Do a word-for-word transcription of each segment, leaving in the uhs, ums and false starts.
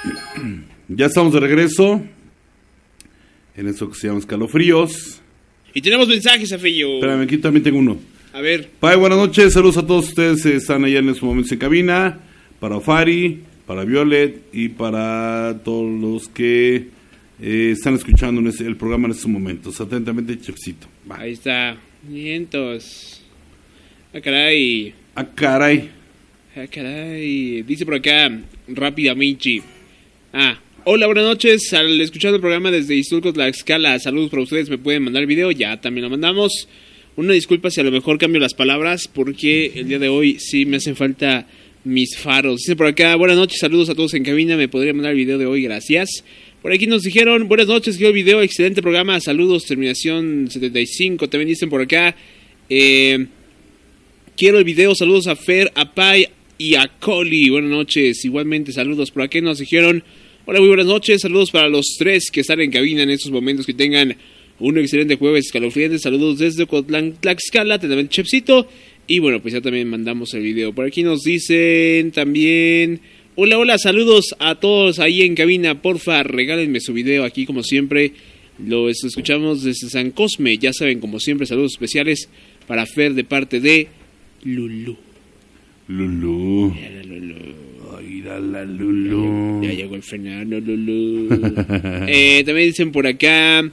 Ya estamos de regreso en esto que se llama Escalofríos. Y tenemos mensajes, Afello. Espérame, aquí también tengo uno. A ver. Pai, buenas noches, saludos a todos ustedes. Están allá en estos momentos en cabina. Para Ofari, para Violet y para todos los que eh, están escuchando en este, el programa en estos momentos. Atentamente, Chefcito. Va. Ahí está. Vientos. Ah, caray. Ah, caray. Ah, caray. Dice por acá, rápida Michi. Ah, hola, buenas noches. Al escuchar el programa desde Iztulco, Tlaxcala, saludos para ustedes. Me pueden mandar video, ya también lo mandamos. Una disculpa si a lo mejor cambio las palabras, porque el día de hoy sí me hacen falta mis faros. Dice por acá, buenas noches, saludos a todos en cabina. Me podría mandar el video de hoy, gracias. Por aquí nos dijeron, buenas noches, quiero el video, excelente programa, saludos, terminación setenta y cinco. También dicen por acá, eh, quiero el video, saludos a Fer, a Pai y a Coli. Buenas noches, igualmente saludos. Por aquí nos dijeron, hola, muy buenas noches, saludos para los tres que están en cabina en estos momentos, que tengan un excelente jueves escalofriante. Saludos desde Ocotlán, Tlaxcala, también Chefcito. Y bueno, pues ya también mandamos el video. Por aquí nos dicen también, hola, hola, saludos a todos ahí en cabina. Porfa, regálenme su video aquí como siempre. Lo escuchamos desde San Cosme. Ya saben, como siempre, saludos especiales para Fer de parte de Lulú. Lulú. Mira, Lulú. Ay, la, la Lulú. Ya, ya llegó el fenano, Lulú. eh, también dicen por acá,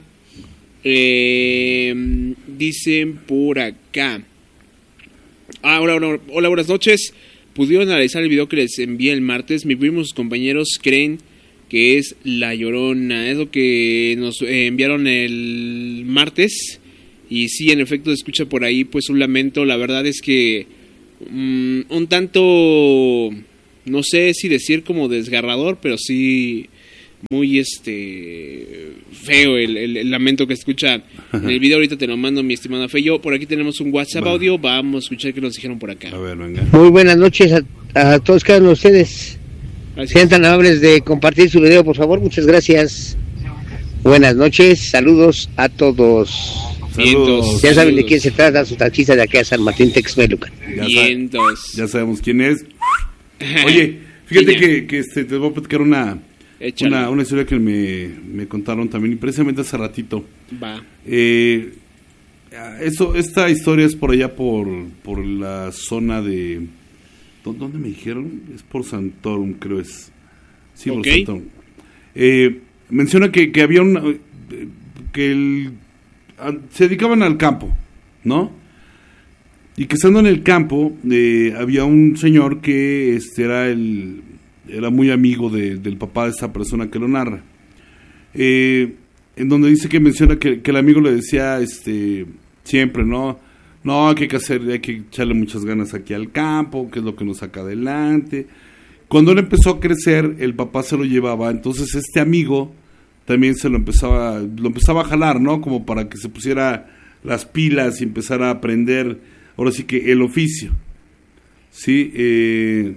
eh, dicen por acá. Ah, hola, hola, hola, buenas noches. Pudieron analizar el video que les envié el martes. Mis primos compañeros creen que es La Llorona. Es lo que nos eh, enviaron el martes. Y sí, en efecto, se escucha por ahí pues un lamento. La verdad es que um, un tanto, no sé si decir como desgarrador, pero sí muy este feo el, el, el lamento que escucha en el video. Ahorita te lo mando, mi estimado Feyo. Por aquí tenemos un WhatsApp bueno. audio. Vamos a escuchar qué nos dijeron por acá. A ver, venga. Muy buenas noches a, a todos cada uno de ustedes. Gracias. Sean tan amables de compartir su video, por favor. Muchas gracias. Buenas noches. Saludos a todos. Saludos. Ya saben saludos. De quién se trata, su taxista de aquí a San Martín Texmelucan. Ya, sab- ya sabemos quién es. Oye, fíjate que, que este, te voy a platicar una... Una, una historia que me, me contaron también, y precisamente hace ratito. Va. Eh, eso, esta historia es por allá por, por la zona de... ¿Dónde me dijeron? Es por Santorum, creo es. Sí, por okay. Santorum. Eh, menciona que, que había una... que el, se dedicaban al campo, ¿no? Y que estando en el campo, eh, había un señor que este era el... era muy amigo de, del papá de esta persona que lo narra, eh, en donde dice que menciona que, que el amigo le decía este siempre, no, no, que hay que hacer, hay que echarle muchas ganas aquí al campo, que es lo que nos saca adelante. Cuando él empezó a crecer, el papá se lo llevaba, entonces este amigo también se lo empezaba, lo empezaba a jalar, ¿no? Como para que se pusiera las pilas y empezara a aprender, ahora sí que el oficio, sí, eh...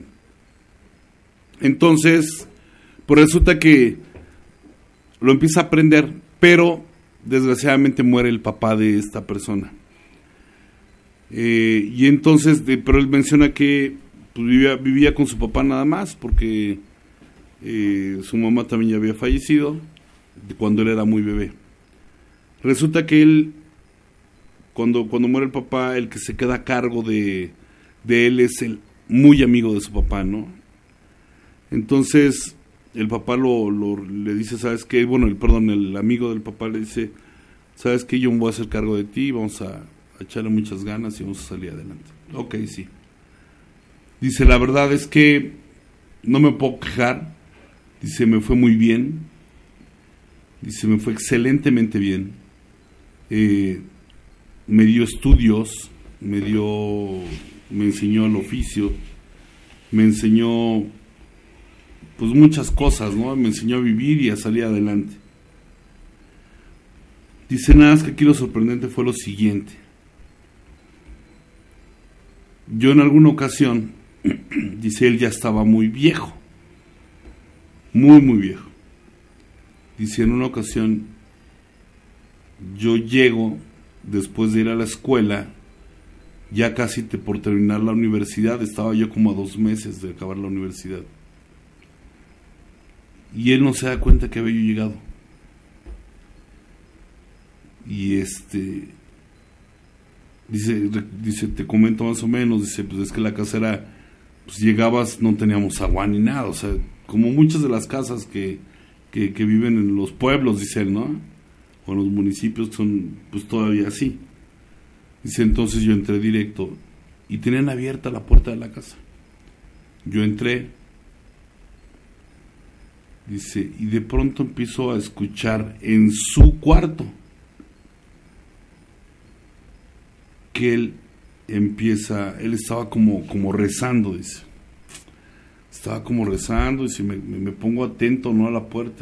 Entonces, pues resulta que lo empieza a aprender, pero desgraciadamente muere el papá de esta persona. Eh, y entonces, de, pero él menciona que pues, vivía, vivía con su papá nada más, porque eh, su mamá también ya había fallecido cuando él era muy bebé. Resulta que él, cuando, cuando muere el papá, el que se queda a cargo de, de él es el muy amigo de su papá, ¿no? Entonces el papá lo, lo le dice, ¿sabes qué? Bueno, el perdón, el amigo del papá le dice, ¿sabes qué? Yo me voy a hacer cargo de ti, vamos a, a echarle muchas ganas y vamos a salir adelante. Ok, sí. Dice, la verdad es que no me puedo quejar. Dice, me fue muy bien. Dice, me fue excelentemente bien. Eh, me dio estudios, me dio, me enseñó el oficio, me enseñó pues muchas cosas, ¿no? Me enseñó a vivir y a salir adelante. Dice, nada, es que aquí lo sorprendente fue lo siguiente. Yo en alguna ocasión, dice, él ya estaba muy viejo, muy, muy viejo. Dice, en una ocasión, yo llego, después de ir a la escuela, ya casi te, por terminar la universidad, estaba yo como a dos meses de acabar la universidad. Y él no se da cuenta que había yo llegado. Y este dice, dice, te comento más o menos, dice, pues es que la casa era, pues llegabas, no teníamos agua ni nada, o sea, como muchas de las casas que, que, que viven en los pueblos, dice él, ¿no? O en los municipios son pues todavía así. Dice, entonces yo entré directo y tenían abierta la puerta de la casa. Yo entré, dice, y de pronto empiezo a escuchar en su cuarto que él empieza, él estaba como, como rezando, dice. Estaba como rezando, dice, me, me pongo atento, ¿no?, a la puerta.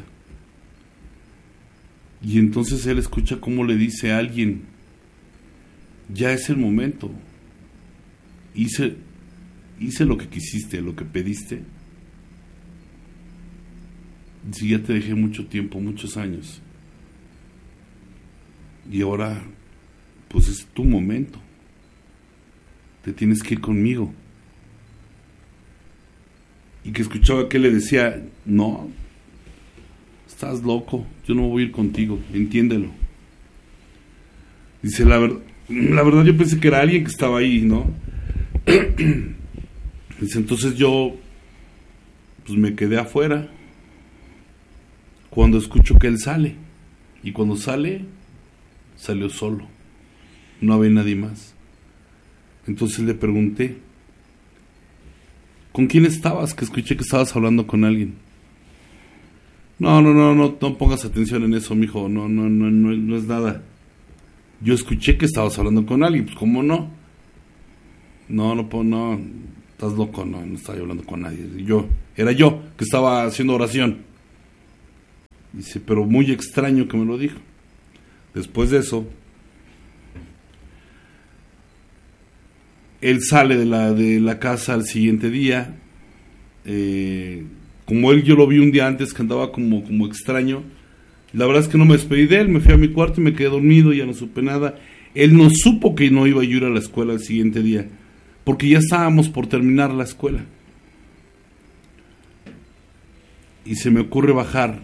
Y entonces él escucha cómo le dice a alguien, ya es el momento, hice, hice lo que quisiste, lo que pediste. Dice, ya te dejé mucho tiempo, muchos años. Y ahora, pues es tu momento. Te tienes que ir conmigo. Y que escuchaba que le decía, no, estás loco, yo no voy a ir contigo, entiéndelo. Dice, la verdad, la verdad yo pensé que era alguien que estaba ahí, ¿no? Dice, entonces yo, pues me quedé afuera, cuando escucho que él sale. Y cuando sale, salió solo, no había nadie más. Entonces le pregunté, ¿con quién estabas? Que escuché que estabas hablando con alguien. No, no, no, no, no pongas atención en eso, mijo, no, no, no, no, no es nada. Yo escuché que estabas hablando con alguien, pues ¿cómo no? No, no, no, estás loco, no, no estaba hablando con nadie. Yo, era yo que estaba haciendo oración. Dice, pero muy extraño que me lo dijo. Después de eso, él sale de la, de la casa al siguiente día. Eh, como él, yo lo vi un día antes que andaba como, como extraño. La verdad es que no me despedí de él, me fui a mi cuarto y me quedé dormido, ya no supe nada. Él no supo que no iba yo a ir a la escuela al siguiente día, porque ya estábamos por terminar la escuela. Y se me ocurre bajar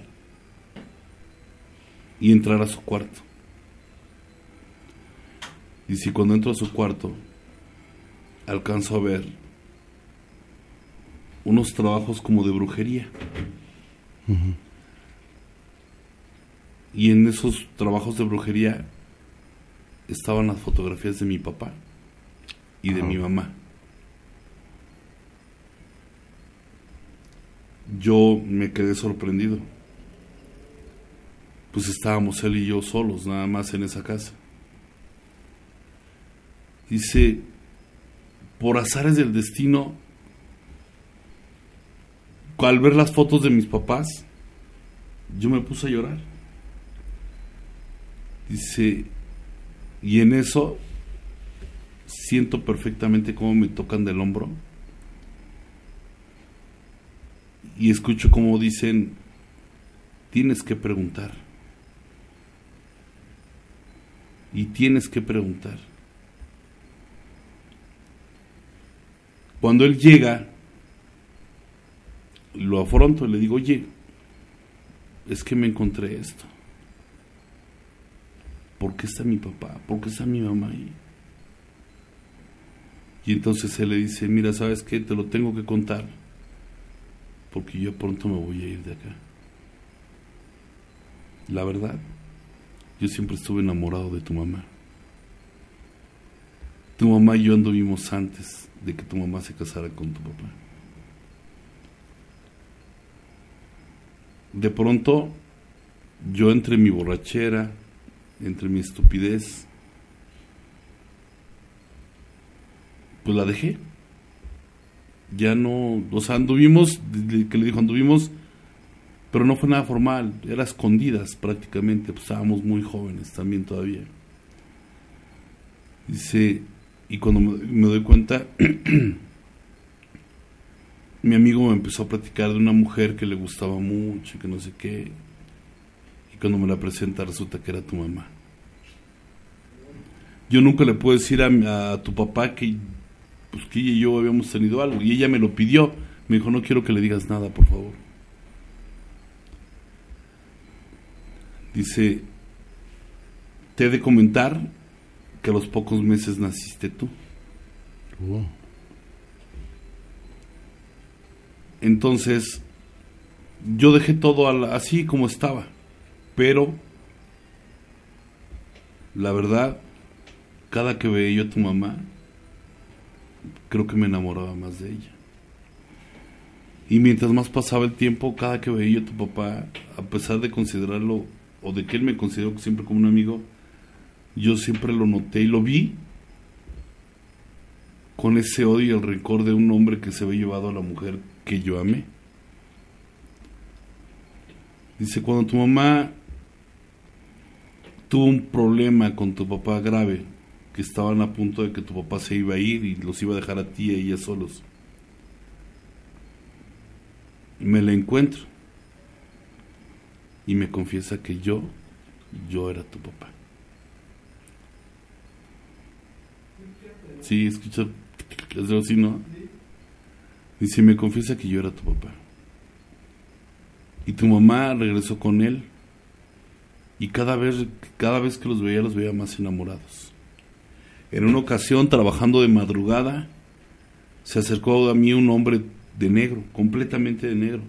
y entrar a su cuarto. Y si cuando entro a su cuarto alcanzo a ver unos trabajos como de brujería. Uh-huh. Y en esos trabajos de brujería estaban las fotografías de mi papá y de uh-huh. mi mamá. Yo me quedé sorprendido. Pues estábamos él y yo solos, nada más en esa casa. Dice, por azares del destino, al ver las fotos de mis papás, yo me puse a llorar. Dice, y en eso siento perfectamente cómo me tocan del hombro y escucho cómo dicen, tienes que preguntar. Y tienes que preguntar. Cuando él llega, lo afronto y le digo, oye, es que me encontré esto. ¿Por qué está mi papá? ¿Por qué está mi mamá ahí? Y entonces él le dice, mira, ¿sabes qué? Te lo tengo que contar, porque yo pronto me voy a ir de acá. La verdad, yo siempre estuve enamorado de tu mamá. Tu mamá y yo anduvimos antes de que tu mamá se casara con tu papá. De pronto, yo entre mi borrachera, entre mi estupidez, pues la dejé. Ya no, o sea, anduvimos, que le dijo anduvimos, pero no fue nada formal, era escondidas prácticamente, pues estábamos muy jóvenes también todavía. Dice, y cuando me, me doy cuenta, mi amigo me empezó a platicar de una mujer que le gustaba mucho, que no sé qué, y cuando me la presenta resulta que era tu mamá. Yo nunca le puedo decir a, a tu papá que, pues, que ella y yo habíamos tenido algo, y ella me lo pidió, me dijo, no quiero que le digas nada, por favor. Dice, te he de comentar que a los pocos meses naciste tú. Oh. Entonces, yo dejé todo al, así como estaba, pero la verdad, cada que veía yo a tu mamá, creo que me enamoraba más de ella. Y mientras más pasaba el tiempo, cada que veía yo a tu papá, a pesar de considerarlo, o de que él me consideró siempre como un amigo, yo siempre lo noté y lo vi con ese odio y el rencor de un hombre que se había llevado a la mujer que yo amé. Dice, cuando tu mamá tuvo un problema con tu papá grave, que estaban a punto de que tu papá se iba a ir y los iba a dejar a ti y a ella solos, me la encuentro y me confiesa que yo, yo era tu papá. Sí, escucha, es así, ¿no? Dice, me confiesa que yo era tu papá. Y tu mamá regresó con él y cada vez, cada vez que los veía, los veía más enamorados. En una ocasión, trabajando de madrugada, se acercó a mí un hombre de negro, completamente de negro.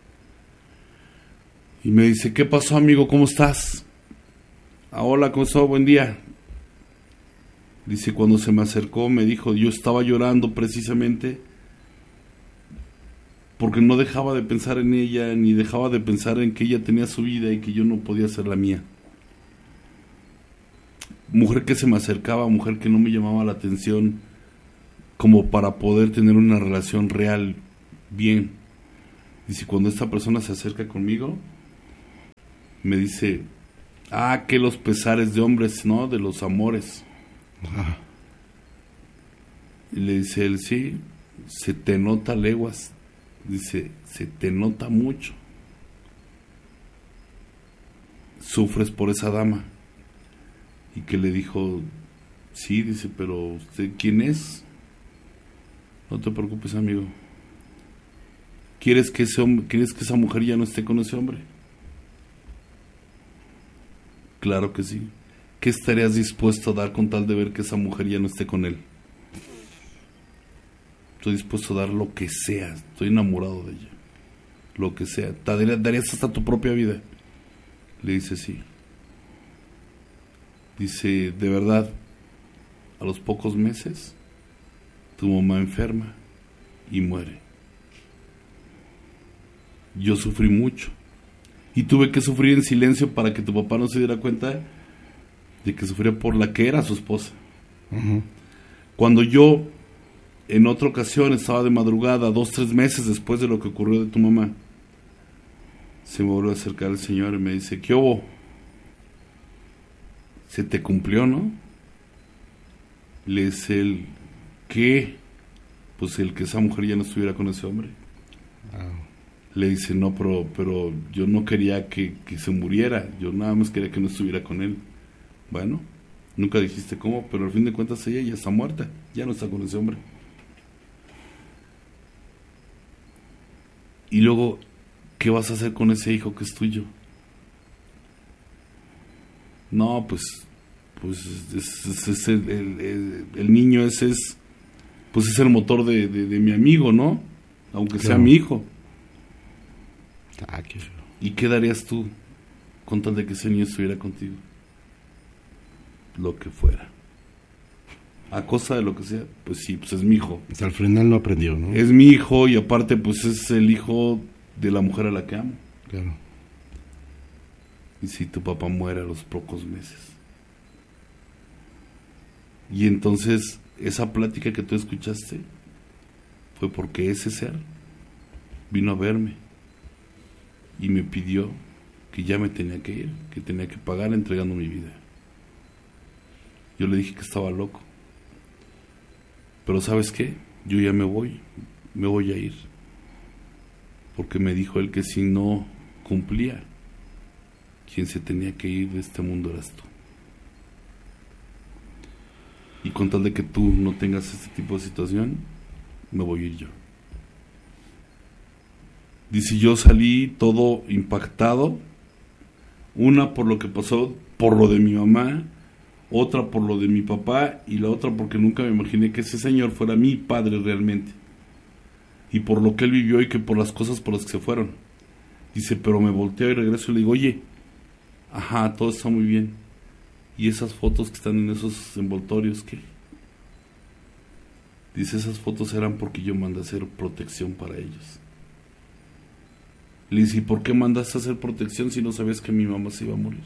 Y me dice, ¿qué pasó, amigo? ¿Cómo estás? Ah, hola, ¿cómo estás? Buen día. Dice, cuando se me acercó, me dijo, yo estaba llorando precisamente porque no dejaba de pensar en ella, ni dejaba de pensar en que ella tenía su vida y que yo no podía ser la mía. Mujer que se me acercaba, mujer que no me llamaba la atención como para poder tener una relación real, bien. Dice, cuando esta persona se acerca conmigo, me dice, ah, que los pesares de hombres, ¿no? De los amores. Ah. Y le dice él, sí, se te nota leguas. Dice, se te nota mucho. Sufres por esa dama. Y que le dijo, sí, dice, pero ¿usted quién es? No te preocupes, amigo. ¿Quieres que ese hombre, quieres que esa mujer ya no esté con ese hombre? Claro que sí. ¿Qué estarías dispuesto a dar con tal de ver que esa mujer ya no esté con él? Estoy dispuesto a dar lo que sea. Estoy enamorado de ella. Lo que sea. Te darías hasta tu propia vida. Le dice, sí. Dice, de verdad, a los pocos meses, tu mamá enferma y muere. Yo sufrí mucho. Y tuve que sufrir en silencio para que tu papá no se diera cuenta de que sufría por la que era su esposa. Uh-huh. Cuando yo, en otra ocasión, estaba de madrugada, dos, tres meses después de lo que ocurrió de tu mamá, se me volvió a acercar el señor y me dice, ¿qué hubo? Se te cumplió, ¿no? Le dice él, ¿qué? Pues el que esa mujer ya no estuviera con ese hombre. Wow. Le dice, no, pero, pero yo no quería que, que se muriera, yo nada más quería que no estuviera con él. Bueno, nunca dijiste cómo, pero al fin de cuentas ella ya está muerta, ya no está con ese hombre. Y luego, ¿qué vas a hacer con ese hijo que es tuyo? No, pues, pues es, es, es el, el, el, el niño ese es, pues es el motor de, de, de mi amigo, ¿no? Aunque sea Claro. mi hijo. Ah, qué feo. ¿Y qué darías tú con tal de que ese niño estuviera contigo? Lo que fuera. A costa de lo que sea, pues sí, pues es mi hijo. Hasta al final no aprendió, ¿no? Es mi hijo y aparte pues es el hijo de la mujer a la que amo. Claro. Y si tu papá muere a los pocos meses. Y entonces esa plática que tú escuchaste fue porque ese ser vino a verme y me pidió que ya me tenía que ir, que tenía que pagar entregando mi vida. Yo le dije que estaba loco. Pero ¿sabes qué? Yo ya me voy, me voy a ir. Porque me dijo él que si no cumplía, quien se tenía que ir de este mundo eras tú. Y con tal de que tú no tengas este tipo de situación, me voy a ir yo. Dice, yo salí todo impactado, Una por lo que pasó, por lo de mi mamá, otra por lo de mi papá y la otra porque nunca me imaginé que ese señor fuera mi padre realmente. Y por lo que él vivió y que por las cosas por las que se fueron. Dice, pero me volteo y regreso y le digo, oye, ajá, todo está muy bien. ¿Y esas fotos que están en esos envoltorios qué? Dice, esas fotos eran porque yo mandé a hacer protección para ellos. Le dice, ¿y por qué mandaste a hacer protección si no sabías que mi mamá se iba a morir?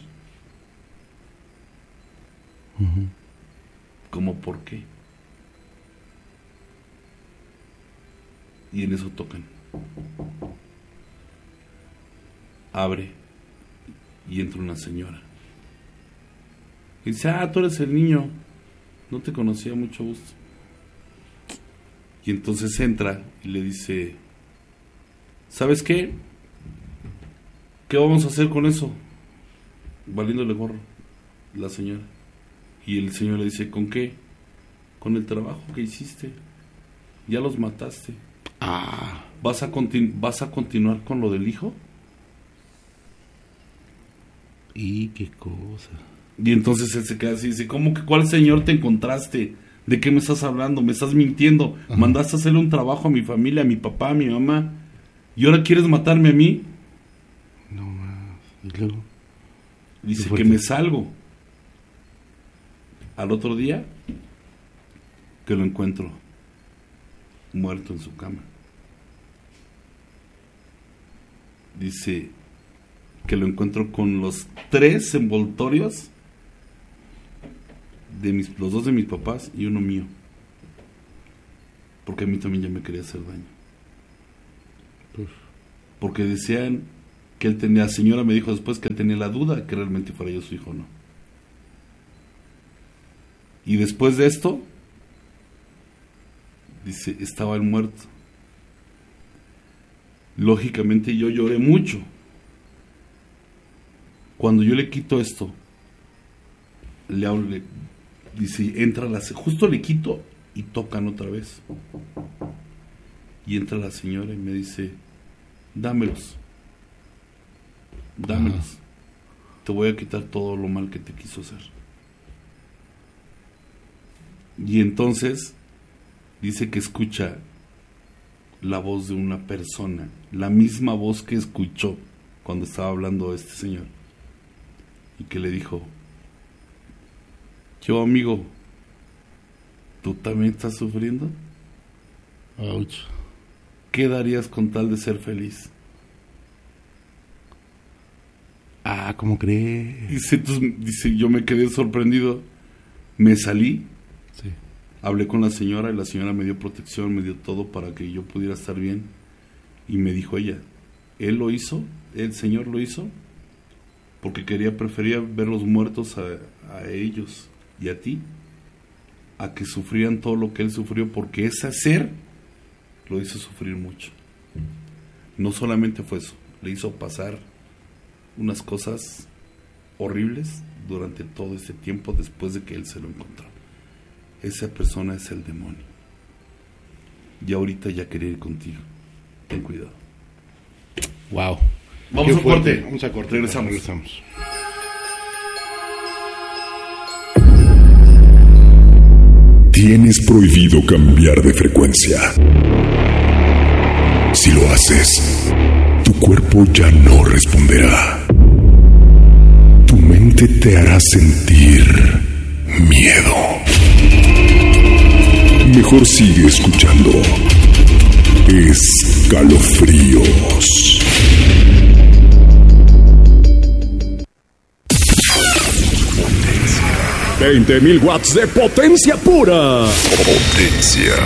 Uh-huh. ¿Cómo por qué? Y en eso tocan. Abre y entra una señora. Y dice, ah, tú eres el niño. No te conocía, mucho gusto. Y entonces entra y le dice, ¿sabes qué? ¿Qué vamos a hacer con eso? Valiéndole gorro la señora. Y el señor le dice, ¿con qué? Con el trabajo que hiciste. Ya los mataste. Ah. ¿Vas a, continu- ¿Vas a continuar con lo del hijo? Y qué cosa. Y entonces él se queda así y dice, ¿cómo que cuál señor te encontraste? ¿De qué me estás hablando? Me estás mintiendo. Ajá. Mandaste a hacerle un trabajo a mi familia, a mi papá, a mi mamá. ¿Y ahora quieres matarme a mí? No más. ¿Y luego? Dice que me salgo. Al otro día, que lo encuentro muerto en su cama. Dice que lo encuentro con los tres envoltorios de mis, los dos de mis papás y uno mío, porque a mí también ya me quería hacer daño. Uf. Porque decían que él tenía, la señora me dijo después que él tenía la duda que realmente fuera yo su hijo o no. Y después de esto, dice, estaba él muerto. Lógicamente yo lloré mucho. Cuando yo le quito esto, le hablo, le, dice, entra la, justo le quito y tocan otra vez. Y entra la señora y me dice, dámelos, dámelos. Ajá. Te voy a quitar todo lo mal que te quiso hacer. Y entonces dice que escucha la voz de una persona, la misma voz que escuchó cuando estaba hablando este señor, y que le dijo, yo amigo, ¿tú también estás sufriendo? Ouch. ¿Qué darías con tal de ser feliz? Ah, ¿cómo crees? Dice, entonces, dice, yo me quedé sorprendido, me salí. Sí. Hablé con la señora y la señora me dio protección, me dio todo para que yo pudiera estar bien. Y me dijo ella, él lo hizo, el señor lo hizo, porque quería, prefería verlos muertos a, a ellos y a ti, a que sufrían todo lo que él sufrió, porque ese ser lo hizo sufrir mucho. No solamente fue eso, le hizo pasar unas cosas horribles durante todo este tiempo después de que él se lo encontró. Esa persona es el demonio. Y ahorita ya quería ir contigo. Ten cuidado. Wow. Vamos a corte. Vamos a corte. Regresamos. Regresamos. Tienes prohibido cambiar de frecuencia. Si lo haces, tu cuerpo ya no responderá. Tu mente te hará sentir miedo. Mejor sigue escuchando Escalofríos. veinte mil watts de potencia pura. Potencia.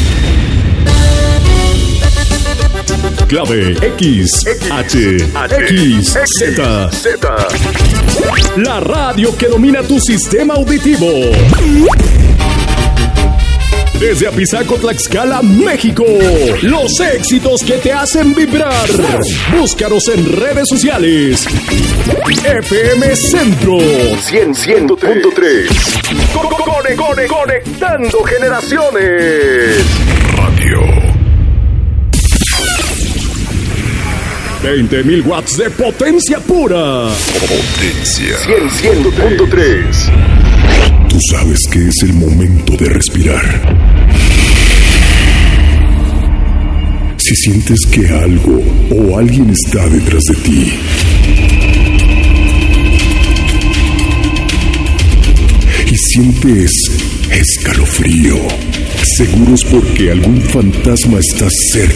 Clave X, H, X, Z. La radio que domina tu sistema auditivo. Desde Apizaco, Tlaxcala, México. Los éxitos que te hacen vibrar. Búscanos en redes sociales. F M Centro cien punto tres. Cone, cone, conectando generaciones. Radio. veinte mil watts de potencia pura. Potencia cien punto tres. Tú sabes que es el momento de respirar. Si sientes que algo o alguien está detrás de ti, y sientes escalofrío, seguro es porque algún fantasma está cerca